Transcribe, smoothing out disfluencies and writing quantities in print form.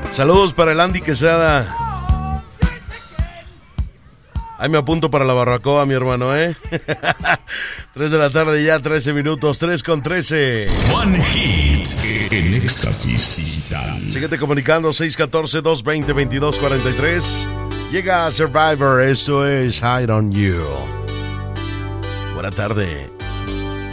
Saludos para el Andy Quesada. Ahí me apunto para la barbacoa, mi hermano, 3 de la tarde ya, 13 minutos, 3:13. One Hit en Éxtasis Digital. Síguete comunicando, 614-220-2243. Llega Survivor, esto es Hide on You. Buena tarde.